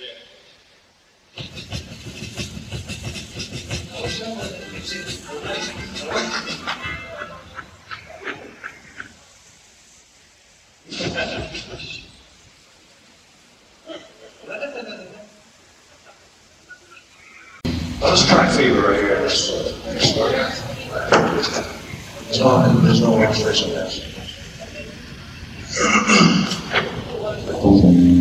Let's try fever right here. There's no illustration there.